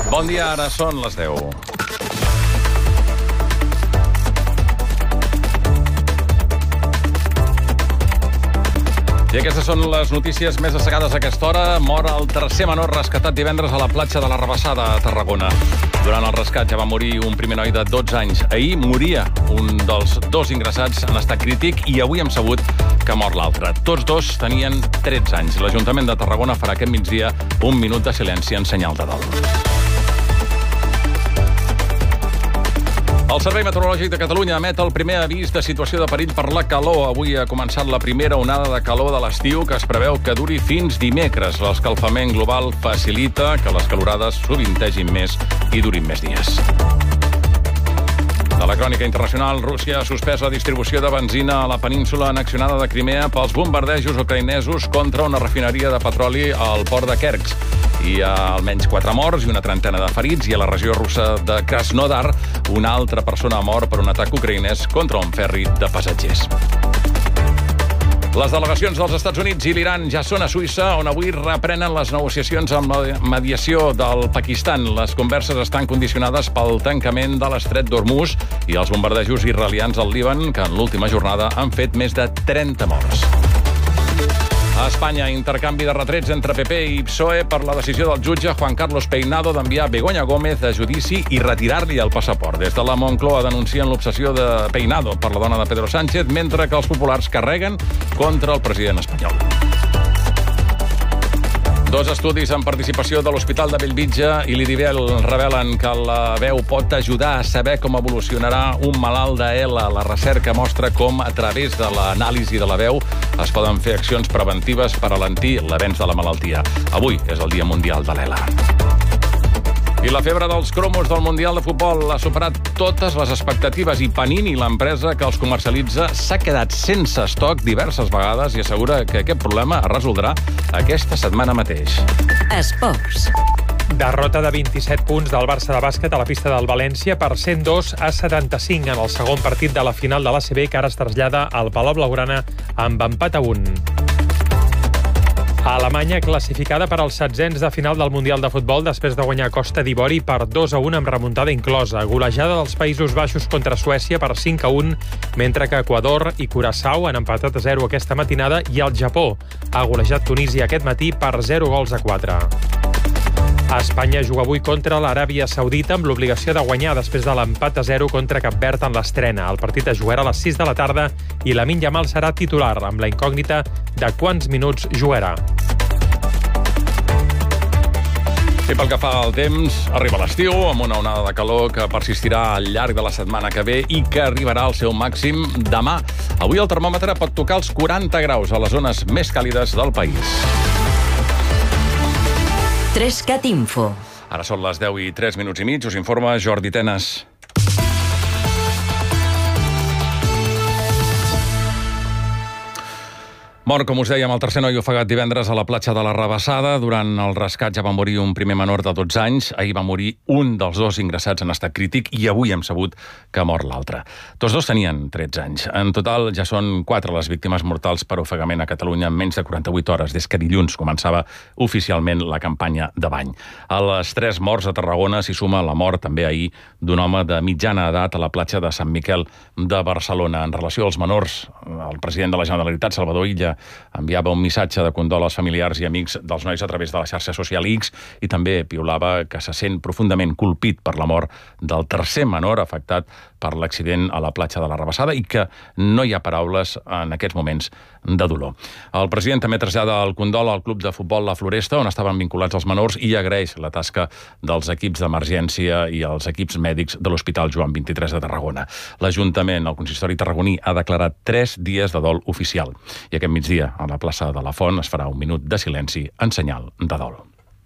Bon dia, ara són les 10. I aquestes són les notícies més destacades a aquesta hora. Mor el tercer menor rescatat divendres a la platja de la Rabassada, a Tarragona. Durant el rescat ja va morir un primer noi de 12 anys. Ahir moria un dels dos ingressats en estat crític i avui hem sabut que mor l'altre. Tots dos tenien 13 anys. L'Ajuntament de Tarragona farà aquest migdia un minut de silenci en senyal de dol. El Servei Meteorològic de Catalunya emet el primer avís de situació de perill per la calor. Avui ha començat la primera onada de calor de l'estiu que es preveu que duri fins dimecres. L'escalfament global facilita que les calorades sovintegin més i durin més dies. De la crònica internacional, Rússia ha suspès la distribució de benzina a la península annexionada de Crimea pels bombardejos ucraïnesos contra una refineria de petroli al port de Kerch. Hi ha almenys 4 morts i una trentena de ferits, i a la regió russa de Krasnodar una altra persona ha mort per un atac ucraïnès contra un ferri de passatgers. Les delegacions dels Estats Units i l'Iran ja són a Suïssa, on avui reprenen les negociacions amb la mediació del Pakistan. Les converses estan condicionades pel tancament de l'estret d'Hormuz i els bombardejos israelians al Líban, que en l'última jornada han fet més de 30 morts. A Espanya, intercanvi de retrets entre PP i PSOE per la decisió del jutge Juan Carlos Peinado d'enviar Begoña Gómez a judici i retirar-li el passaport. Des de la Moncloa denuncien l'obsessió de Peinado per la dona de Pedro Sánchez, mentre que els populars carreguen contra el president espanyol. Dos estudis amb participació de l'Hospital de Bellvitge i l'Idibel revelen que la veu pot ajudar a saber com evolucionarà un malalt d'ELA. La recerca mostra com, a través de l'anàlisi de la veu, es poden fer accions preventives per alentir l'avenç de la malaltia. Avui és el Dia Mundial de l'ELA. I la febre dels cromos del Mundial de Futbol ha superat totes les expectatives i Panini, l'empresa que els comercialitza, s'ha quedat sense estoc diverses vegades i assegura que aquest problema es resoldrà aquesta setmana mateix. Esports. Derrota de 27 punts del Barça de bàsquet a la pista del València per 102 a 75 en el segon partit de la final de l'ACB, que ara es trasllada al Palau Blaugrana amb empat a 1. A Alemanya, classificada per als setzents de final del Mundial de Futbol després de guanyar Costa d'Ivori per 2-1 amb remuntada inclosa. Golejada dels Països Baixos contra Suècia per 5-1, mentre que Equador i Curaçao han empatat a 0 aquesta matinada i el Japó ha golejat Tunísia aquest matí per 0-4. Espanya juga avui contra l'Aràbia Saudita amb l'obligació de guanyar després de l'empat a 0 contra Cap Verd en l'estrena. El partit es jugarà a les 6 de la tarda i Lamine Yamal serà titular, amb la incògnita de quants minuts jugarà. I pel que fa al temps, arriba l'estiu amb una onada de calor que persistirà al llarg de la setmana que ve i que arribarà al seu màxim demà. Avui el termòmetre pot tocar els 40 graus a les zones més càlides del país. 3CAT Info. Ara són les 10 i 3 minuts i mig. Us informa Jordi Tenes. Mort, com us dèiem, el tercer noi ofegat divendres a la platja de la Rabassada. Durant el rescat ja va morir un primer menor de 12 anys. Ahir va morir un dels dos ingressats en estat crític i avui hem sabut que mor l'altre. Tots dos tenien 13 anys. En total ja són 4 les víctimes mortals per ofegament a Catalunya en menys de 48 hores, des que dilluns començava oficialment la campanya de bany. A les 3 morts a Tarragona s'hi suma la mort també ahir d'un home de mitjana edat a la platja de Sant Miquel de Barcelona. En relació als menors, el president de la Generalitat, Salvador Illa, enviava un missatge de condol als familiars i amics dels nois a través de la xarxa social X i també piulava que se sent profundament colpit per la mort del tercer menor afectat per l'accident a la platja de la Rabassada i que no hi ha paraules en aquests moments de dolor. El president també trasllada el condol al club de futbol La Floresta, on estaven vinculats els menors, i agraeix la tasca dels equips d'emergència i els equips mèdics de l'Hospital Joan XXIII de Tarragona. L'Ajuntament, el consistori tarragoní, ha declarat 3 dies de dol oficial. I aquest migdia, a la plaça de la Font, es farà un minut de silenci en senyal de dol.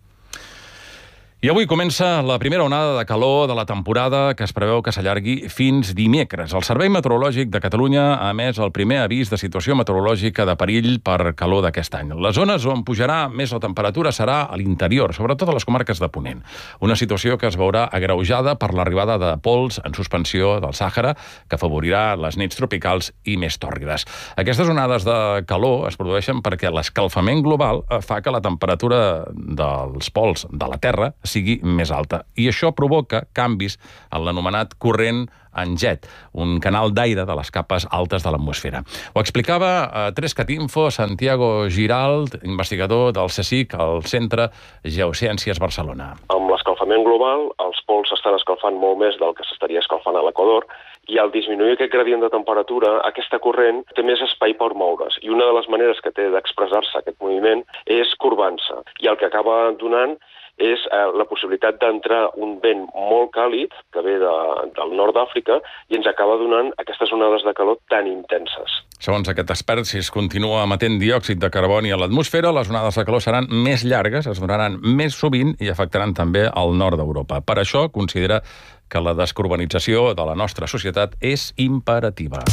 I avui comença la primera onada de calor de la temporada que es preveu que s'allargui fins dimecres. El Servei Meteorològic de Catalunya ha emès el primer avís de situació meteorològica de perill per calor d'aquest any. Les zones on pujarà més la temperatura serà a l'interior, sobretot a les comarques de Ponent. Una situació que es veurà agreujada per l'arribada de pols en suspensió del Sàhara, que afavorirà les nits tropicals i més tòrrides. Aquestes onades de calor es produeixen perquè l'escalfament global fa que la temperatura dels pols de la Terra sigui més alta. I això provoca canvis en l'anomenat corrent en jet, un canal d'aire de les capes altes de l'atmosfera. Ho explicava a 3cat Info Santiago Giralt, investigador del CSIC, al Centre Geociències Barcelona. Amb l'escalfament global, els pols s'estan escalfant molt més del que s'estaria escalfant a l'equador, i al disminuir aquest gradient de temperatura, aquesta corrent té més espai per moure's. I una de les maneres que té d'expressar-se aquest moviment és corbant-se. I el que acaba donant és la possibilitat d'entrar un vent molt càlid que ve del nord d'Àfrica i ens acaba donant aquestes onades de calor tan intenses. Segons aquest expert, si es continua emetent diòxid de carboni a l'atmosfera, les onades de calor seran més llargues, es donaran més sovint i afectaran també al nord d'Europa. Per això considera que la descarbonització de la nostra societat és imperativa.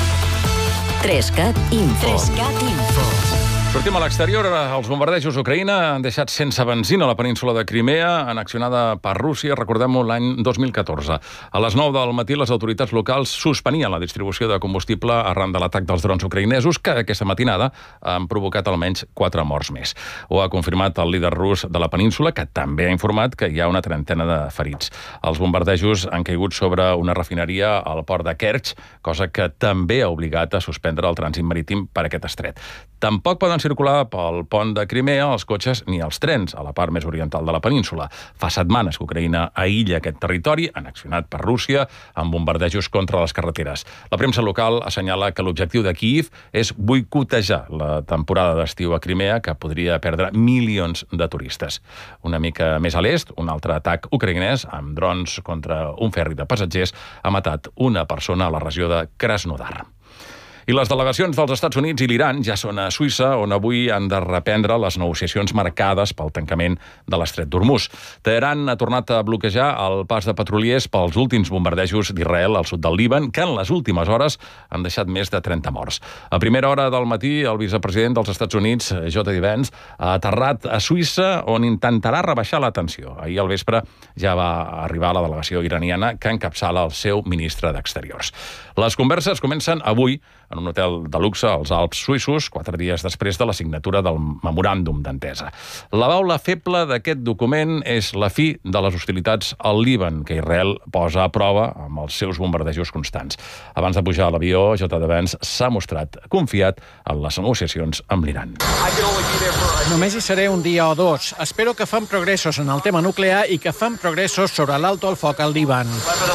3cat Info. Sortim a l'exterior. Els bombardejos a Ucraïna han deixat sense benzina a la península de Crimea, annexionada per Rússia, recordem-ho, l'any 2014. A les 9 del matí, les autoritats locals suspenien la distribució de combustible arran de l'atac dels drons ucraïnesos, que aquesta matinada han provocat almenys 4 morts més. Ho ha confirmat el líder rus de la península, que també ha informat que hi ha una trentena de ferits. Els bombardejos han caigut sobre una refineria al port de Kerch, cosa que també ha obligat a suspendre el trànsit marítim per aquest estret. Tampoc poden circular pel pont de Crimea els cotxes ni els trens a la part més oriental de la península. Fa setmanes que Ucraïna aïlla aquest territori, annexionat per Rússia, amb bombardejos contra les carreteres. La premsa local assenyala que l'objectiu de Kíiv és boicotejar la temporada d'estiu a Crimea, que podria perdre milions de turistes. Una mica més a l'est, un altre atac ucraïnès amb drons contra un ferri de passatgers ha matat una persona a la regió de Krasnodar. I les delegacions dels Estats Units i l'Iran ja són a Suïssa, on avui han de reprendre les negociacions marcades pel tancament de l'estret d'Hormuz. Teheran ha tornat a bloquejar el pas de petroliers pels últims bombardejos d'Israel al sud del Líban, que en les últimes hores han deixat més de 30 morts. A primera hora del matí, el vicepresident dels Estats Units, J.D. Vance, ha aterrat a Suïssa, on intentarà rebaixar la tensió. Ahir al vespre ja va arribar la delegació iraniana, que encapçala el seu ministre d'Exteriors. Les converses comencen avui en un hotel de luxe als Alps suïssos, 4 dies després de la signatura del memoràndum d'entesa. La baula feble d'aquest document és la fi de les hostilitats al Líban, que Israel posa a prova amb els seus bombardejos constants. Abans de pujar a l'avió, J.D. Vance s'ha mostrat confiat en les negociacions amb l'Iran. Només hi seré un dia o dos. Espero que fem progressos en el tema nuclear i que fem progressos sobre l'alto al foc al Líban.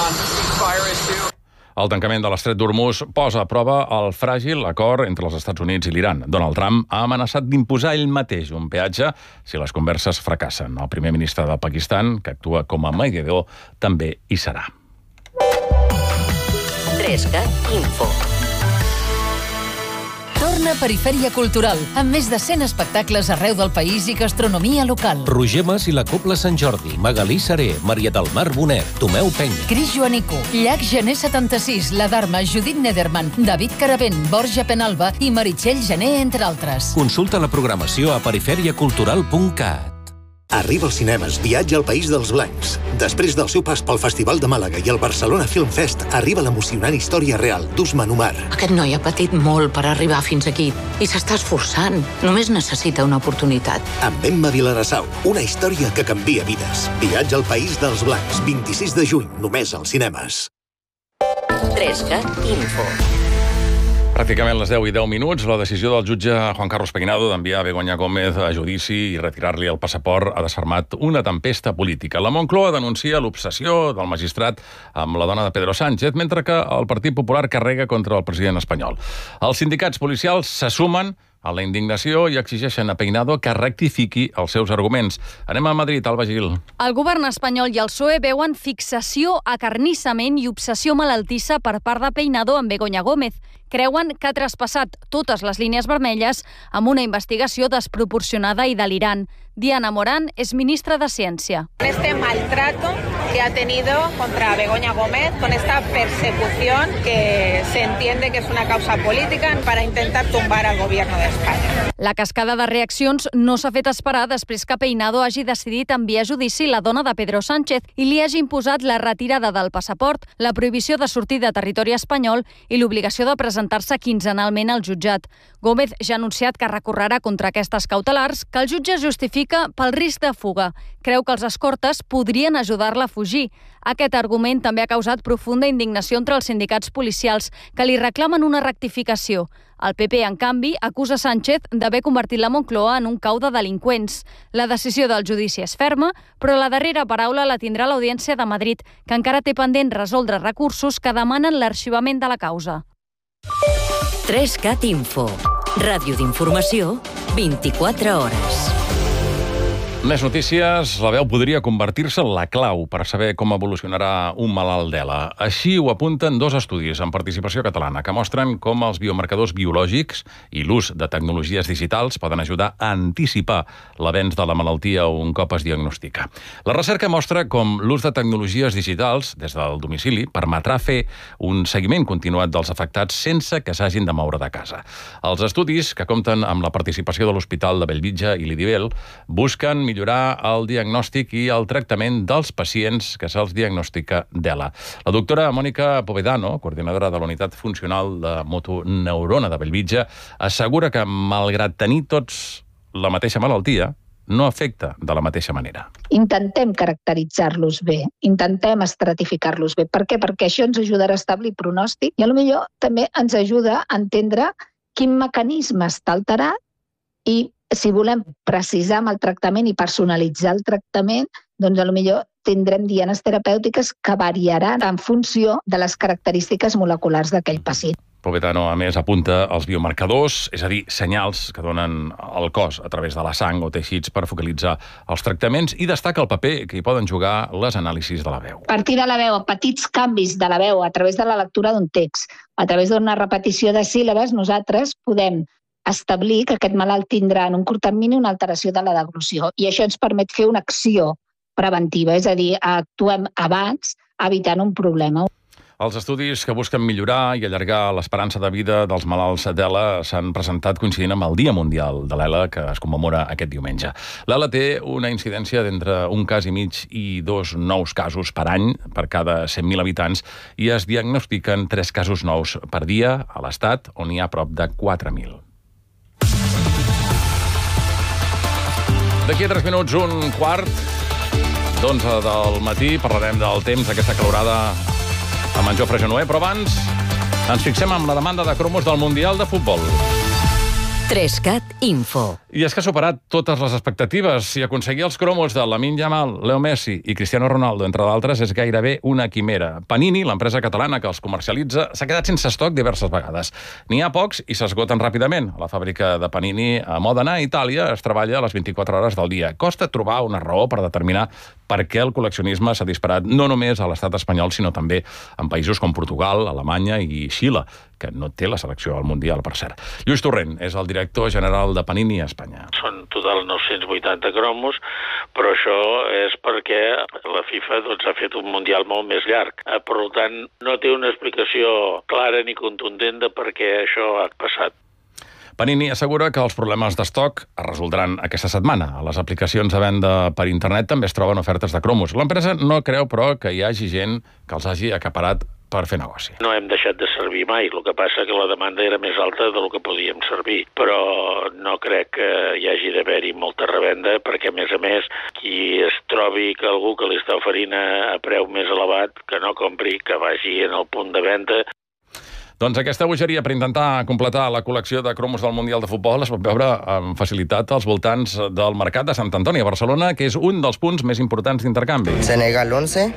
El tancament de l'estret d'Hormuz posa a prova el fràgil acord entre els Estats Units i l'Iran. Donald Trump ha amenaçat d'imposar ell mateix un peatge si les converses fracassen. El primer ministre de Pakistan, que actua com a mediador, també hi serà. 3cat Info. Torna Perifèria Cultural, amb més de 100 espectacles arreu del país i gastronomia local. Roger Mas i la Cobla Sant Jordi, Magalí Saré, Maria del Mar Bonet, Tomeu Penya. Cris Joanico, Llac Gener 76, La Dharma, Judit Nederman, David Caravent, Borja Penalba i Meritxell Gené, entre altres. Consulta la programació a periferiacultural.cat. Arriba als cinemes Viatge al País dels Blancs. Després del seu pas pel Festival de Màlaga i el Barcelona Film Fest, arriba l'emocionant història real d'Usman Umar. Aquest noi ha patit molt per arribar fins aquí i s'està esforçant. Només necessita una oportunitat. Amb Emma Vilarassau, una història que canvia vides. Viatge al País dels Blancs, 26 de juny, només als cinemes. 3cat Info. Pràcticament les 10 i 10 minuts, la decisió del jutge Juan Carlos Peguinado d'enviar Begoña Gómez a judici i retirar-li el passaport ha desfermat una tempesta política. La Moncloa denuncia l'obsessió del magistrat amb la dona de Pedro Sánchez, mentre que el Partit Popular carrega contra el president espanyol. Els sindicats policials se sumen a la indignació i exigeixen a Peguinado que rectifiqui els seus arguments. Anem a Madrid, Alba Gil. El govern espanyol i el PSOE veuen fixació, acarnissament i obsessió malaltissa per part de Peguinado amb Begoña Gómez. Creuen que ha traspassat totes les línies vermelles amb una investigació desproporcionada i delirant. Diana Morán es ministra de Ciència. Este maltrato que ha tenido contra Begoña Gómez, con esta persecución que se entiende que es una causa política para intentar tumbar al gobierno de España. La cascada de reaccions no s'ha fet esperar després que Peguinado hagi decidit enviar a judici la dona de Pedro Sánchez i li hagi imposat la retirada del passaport, la prohibició de sortir de territori espanyol i l'obligació de presentar-se quinzenalment al jutjat. Gómez ja ha anunciat que recorrerà contra aquestes cautelars, que el jutge justifica explica pel risc de fuga. Creu que els escortes podrien ajudar-la a fugir. Aquest argument també ha causat profunda indignació entre els sindicats policials, que li reclamen una rectificació. El PP, en canvi, acusa Sánchez d'haver convertit la Moncloa en un cau de delinqüents. La decisió del judici és ferma, però la darrera paraula la tindrà l'Audiència de Madrid, que encara té pendent resoldre recursos que demanen l'arxivament de la causa. 3CAT Info. Ràdio d'informació, 24 hores. Més notícies. La veu podria convertir-se en la clau per saber com evolucionarà un malalt d'ELA. Així ho apunten 2 estudis en participació catalana que mostren com els biomarcadors biològics i l'ús de tecnologies digitals poden ajudar a anticipar l'avenç de la malaltia un cop es diagnostica. La recerca mostra com l'ús de tecnologies digitals des del domicili permetrà fer un seguiment continuat dels afectats sense que s'hagin de moure de casa. Els estudis, que compten amb la participació de l'Hospital de Bellvitge i l'Idibel, busquen millorar el diagnòstic i el tractament dels pacients que se'ls diagnostica d'ELA. La doctora Mònica Povedano, coordinadora de la Unitat Funcional de Motoneurona de Bellvitge, assegura que, malgrat tenir tots la mateixa malaltia, no afecta de la mateixa manera. Intentem caracteritzar-los bé, intentem estratificar-los bé. Per què? Perquè això ens ajudarà a establir pronòstic i potser també ens ajuda a entendre quin mecanisme està alterat i si volem precisar amb el tractament i personalitzar el tractament, doncs potser tindrem dianes terapèutiques que variaran en funció de les característiques moleculars d'aquell pacient. Povedano, a més, apunta els biomarcadors, és a dir, senyals que donen al cos a través de la sang o teixits per focalitzar els tractaments i destaca el paper que hi poden jugar les anàlisis de la veu. A partir de la veu, petits canvis de la veu a través de la lectura d'un text, a través d'una repetició de síl·labes, nosaltres podem establir que aquest malalt tindrà en un curt termini una alteració de la deglució i això ens permet fer una acció preventiva, és a dir, actuem abans evitant un problema. Els estudis que busquen millorar i allargar l'esperança de vida dels malalts d'ELA s'han presentat coincidint amb el Dia Mundial de l'ELA, que es commemora aquest diumenge. L'ELA té una incidència d'entre 1 cas i mig i 2 nous casos per any per cada 100.000 habitants i es diagnostiquen 3 casos nous per dia a l'Estat, on hi ha prop de 4.000. D'aquí a 3 minuts, 1:15 del matí, parlarem del temps d'aquesta calorada amb en Jofre Genuer, però abans ens fixem en la demanda de cromos del Mundial de Futbol. 3CAT Info. I és que ha superat totes les expectatives. Si aconseguir els cromos de Lamine Yamal, Leo Messi i Cristiano Ronaldo, entre d'altres, és gairebé una quimera. Panini, l'empresa catalana que els comercialitza, s'ha quedat sense estoc diverses vegades. N'hi ha pocs i s'esgoten ràpidament. A la fàbrica de Panini a Modena, a Itàlia, es treballa a les 24 hores del dia. Costa trobar una raó per determinar per què el col·leccionisme s'ha disparat no només a l'estat espanyol, sinó també en països com Portugal, Alemanya i Xile, que no té la selecció al Mundial, per cert. Lluís Torrent és el director general de Panini a Espanya. Són total 980 cromos, però això és perquè la FIFA ha fet un Mundial molt més llarg. Per tant, no té una explicació clara ni contundent de per què això ha passat. Panini assegura que els problemes d'estoc es resoldran aquesta setmana. A les aplicacions de venda per internet també es troben ofertes de cromos. L'empresa no creu, però, que hi hagi gent que els hagi acaparat per fer negoci. No hem deixat de servir mai, el que passa que la demanda era més alta del que podíem servir, però no crec que hi hagi d'haver-hi molta revenda, perquè, a més, qui es trobi que algú que li està oferint a preu més elevat, que no compri, que vagi en el punt de venda. Doncs aquesta bogeria per intentar completar la col·lecció de cromos del Mundial de Futbol es pot veure amb facilitat als voltants del Mercat de Sant Antoni a Barcelona, que és un dels punts més importants d'intercanvi. Senegal 11,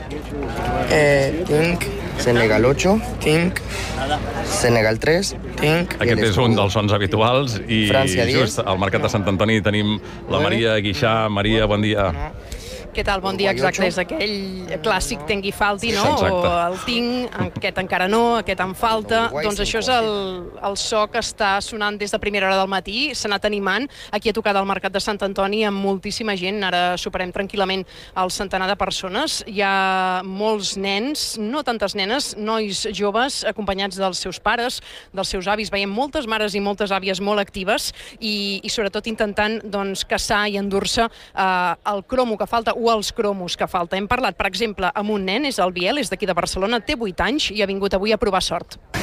tinc Senegal 8, tinc Senegal 3, tinc... Aquest és un dels sons habituals i França 10. Just al Mercat de Sant Antoni tenim la Maria Guixà. Maria, bon dia. Què tal? Bon dia, exacte. És aquell clàssic tingui falti, no? Exacte. O el tinc, aquest encara no, aquest en falta. Doncs això és el so que està sonant des de primera hora del matí. S'ha anat animant aquí a tocar del Mercat de Sant Antoni amb moltíssima gent. Ara superem tranquil·lament el centenar de persones. Hi ha molts nens, no tantes nenes, nois joves acompanyats dels seus pares, dels seus avis. Veiem moltes mares i moltes àvies molt actives i sobretot intentant caçar i endur-se el cromo que falta o els cromos que falta. Hem parlat, per exemple, amb un nen, és el Biel, és d'aquí de Barcelona, té 8 anys i ha vingut avui a provar sort.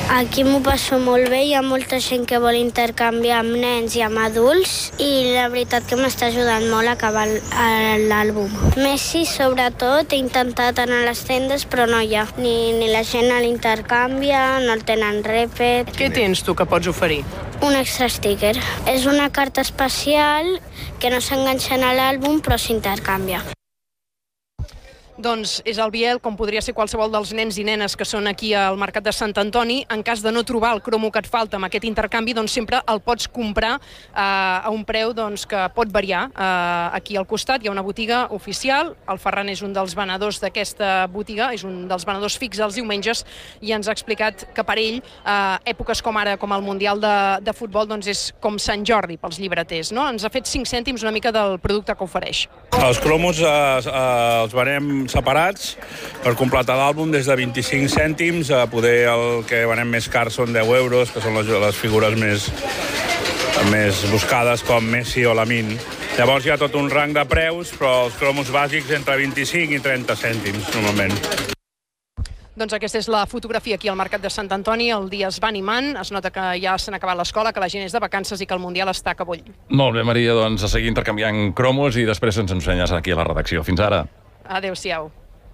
Aquí m'ho passo molt bé, hi ha molta gent que vol intercanviar amb nens i amb adults i la veritat que m'està ajudant molt a acabar l'àlbum. Messi, sobretot, he intentat anar a les tendes però no hi ha. Ni la gent a l'intercanvia, no el tenen repet. Què tens tu que pots oferir? Un extra sticker. És una carta especial que no s'enganxa a l'àlbum però s'intercanvia. Doncs és el Biel, com podria ser qualsevol dels nens i nenes que són aquí al Mercat de Sant Antoni. En cas de no trobar el cromo que et falta amb aquest intercanvi, doncs sempre el pots comprar a un preu que pot variar. Aquí al costat hi ha una botiga oficial. El Ferran és un dels venedors d'aquesta botiga, és un dels venedors fix els diumenges i ens ha explicat que per ell èpoques com ara, com el Mundial de Futbol, doncs és com Sant Jordi pels llibreters, no? Ens ha fet 5 cèntims una mica del producte que ofereix. Els cromos els venem separats per completar l'àlbum des de 25 cèntims a poder el que venem més car són 10 euros, que són les figures més buscades com Messi o Lamine. Llavors hi ha tot un rang de preus, però els cromos bàsics entre 25 i 30 cèntims normalment. Doncs aquesta és la fotografia aquí al Mercat de Sant Antoni. El dia es va animant, es nota que ja s'han acabat l'escola, que la gent és de vacances i que el Mundial està que bull. Molt bé, Maria, doncs a seguir intercanviant cromos i després ens ensenyes aquí a la redacció. Fins ara. Adéu-siau.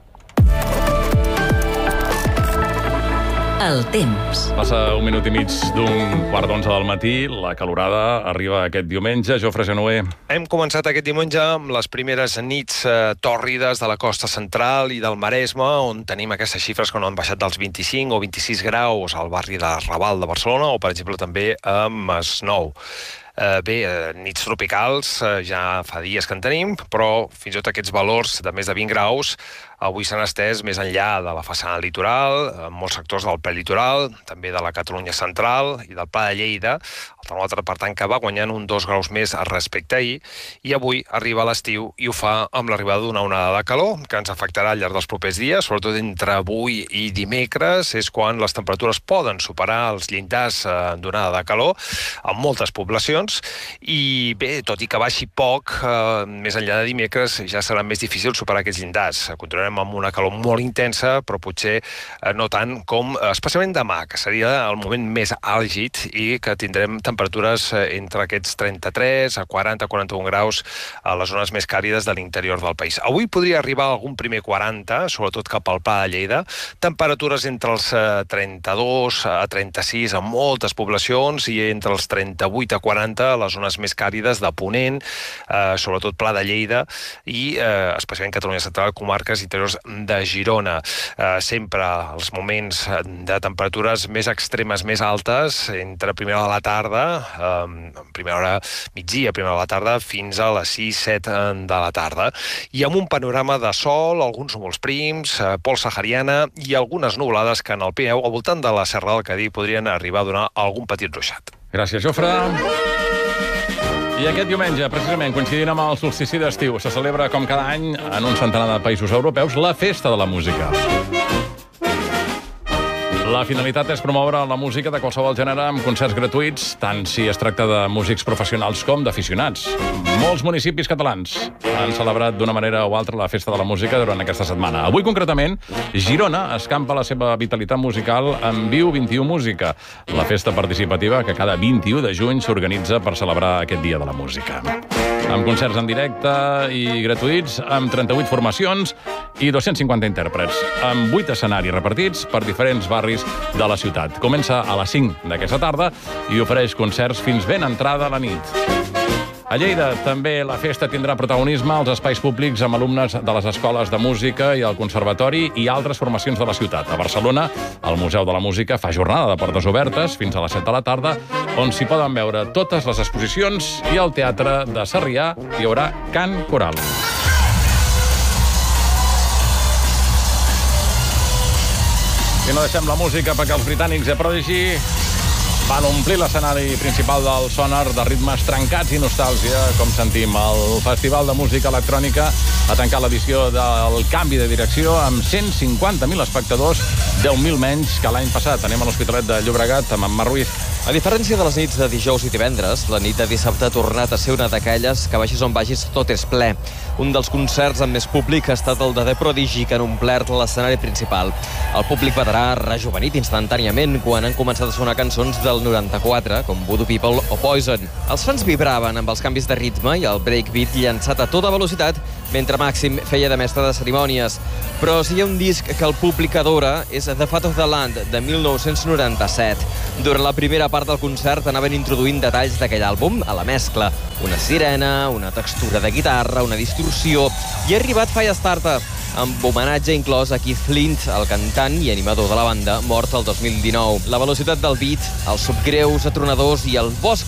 El temps. Passa 1 minut i mig d'un 10:15 del matí. La calorada arriba aquest diumenge. Jofre Genover. Hem començat aquest diumenge amb les primeres nits tòrrides de la costa central i del Maresme, on tenim aquestes xifres que no han baixat dels 25 o 26 graus al barri de Raval de Barcelona o, per exemple, també a Masnou. Nits tropicals ja fa dies que en tenim, però fins i tot aquests valors de més de 20 graus avui s'han estès més enllà de la façana litoral, en molts sectors del prelitoral, també de la Catalunya central i del Pla de Lleida. El termòmetre, per tant, que va guanyant 2 graus més respecte a ahir, i avui arriba l'estiu i ho fa amb l'arribada d'una onada de calor que ens afectarà al llarg dels propers dies, sobretot entre avui i dimecres, és quan les temperatures poden superar els llindars d'onada de calor en moltes poblacions, i bé, tot i que baixi poc, més enllà de dimecres ja serà més difícil superar aquests llindars. Continuarem amb una calor molt intensa, però potser no tant com especialment demà, que seria el moment més àlgid i que tindrem temperatures entre aquests 33 a 40-41 graus a les zones més càlides de l'interior del país. Avui podria arribar algun primer 40, sobretot cap al Pla de Lleida, temperatures entre els 32 a 36 a moltes poblacions i entre els 38 a 40 a les zones més càlides de Ponent, sobretot Pla de Lleida i especialment Catalunya central, comarques interiors de Girona. Sempre els moments de temperatures més extremes, més altes, entre primera hora de la tarda, primera hora migdia, primera hora de la tarda, fins a les 6-7 de la tarda. I amb un panorama de sol, alguns núvols prims, pols sahariana i algunes nuvolades que en el Pirineu, al voltant de la Serra del Cadí, podrien arribar a donar algun petit ruixat. Gràcies, Jofre. I aquest diumenge, precisament coincidint amb el solstici d'estiu, se celebra, com cada any, en un centenar de països europeus, la Festa de la Música. La finalitat és promoure la música de qualsevol gènere amb concerts gratuïts, tant si es tracta de músics professionals com d'aficionats. Molts municipis catalans han celebrat d'una manera o altra la Festa de la Música durant aquesta setmana. Avui, concretament, Girona escampa la seva vitalitat musical amb Viu 21 Música, la festa participativa que cada 21 de juny s'organitza per celebrar aquest Dia de la Música. Amb concerts en directe i gratuïts, amb 38 formacions i 250 intèrprets, amb 8 escenaris repartits per diferents barris de la ciutat. Comença a les 5 d'aquesta tarda i ofereix concerts fins ben entrada a la nit. A Lleida també la festa tindrà protagonisme als espais públics amb alumnes de les escoles de música i el conservatori i altres formacions de la ciutat. A Barcelona, el Museu de la Música fa jornada de portes obertes fins a les 7 de la tarda, on s'hi poden veure totes les exposicions, i al Teatre de Sarrià hi haurà cant coral. I no deixem la música perquè els britànics de Prodigy van omplir l'escenari principal del Sonar de ritmes trencats i nostàlgia, com sentim. El Festival de Música Electrònica ha tancat l'edició del canvi de direcció amb 150.000 espectadors, 10.000 menys que l'any passat. Anem a l'Hospitalet de Llobregat amb en Marc Ruiz. A diferència de les nits de dijous i divendres, la nit de dissabte ha tornat a ser una d'aquelles que vagis on vagis tot és ple. Un dels concerts amb més públic ha estat el de The Prodigy, que han omplert l'escenari principal. El públic veterà ha rejuvenit instantàniament quan han començat a sonar cançons del 94, com Voodoo People o Poison. Els fans vibraven amb els canvis de ritme i el breakbeat llançat a tota velocitat, mentre Màxim feia de mestre de cerimònies. Però si hi ha un disc que el públic adora és The Fat of the Land, de 1997. Durant la primera part del concert anaven introduint detalls d'aquell àlbum a la mescla. Una sirena, una textura de guitarra, una distorsió, i ha arribat Firestarter, amb homenatge inclòs a Keith Flint, el cantant i animador de la banda, mort el 2019. La velocitat del beat, els subgreus atronadors i el bosc